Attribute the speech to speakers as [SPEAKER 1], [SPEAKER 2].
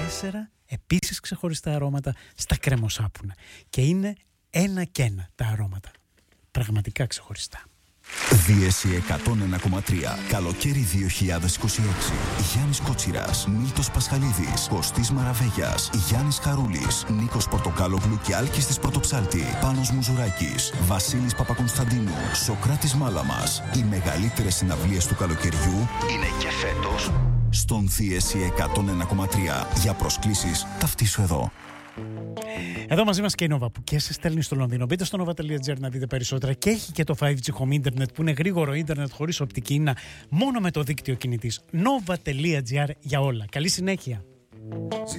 [SPEAKER 1] επίσης ξεχωριστά αρώματα στα κρεμοσάπουνα. Και είναι ένα και ένα τα αρώματα. Πραγματικά ξεχωριστά.
[SPEAKER 2] Δίεση 101,3. Καλοκαίρι 2026. Γιάννης Κότσιρας, Μίλτος Πασχαλίδης, Κωστής Μαραβέγιας, Γιάννης Χαρούλης, Νίκος Πορτοκάλογλου και Άλκης της Πρωτοψάλτη, Πάνος Μουζουράκης, Βασίλης Παπακονσταντίνου, Σοκράτης Μάλαμας. Οι μεγαλύτερες συναυλίες του καλοκαιριού είναι και φέτος στον Δίεση 101,3. Για προσκλήσεις ταυτίσου εδώ.
[SPEAKER 1] Εδώ μαζί μας και η Nova που και σε στέλνει στο Λονδίνο. Μπείτε στο nova.gr να δείτε περισσότερα. Και έχει και το 5G Home Internet που είναι γρήγορο ίντερνετ χωρίς οπτική ίνα, μόνο με το δίκτυο κινητής. nova.gr για όλα. Καλή συνέχεια.